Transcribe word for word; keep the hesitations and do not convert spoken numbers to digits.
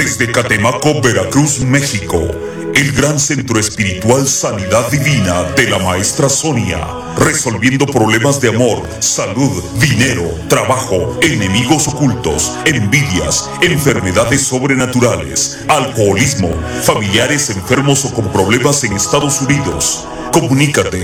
Desde Catemaco, Veracruz, México, el gran centro espiritual Sanidad Divina de la Maestra Sonia, resolviendo problemas de amor, salud, dinero, trabajo, enemigos ocultos, envidias, enfermedades sobrenaturales, alcoholismo, familiares enfermos o con problemas en Estados Unidos. Comunícate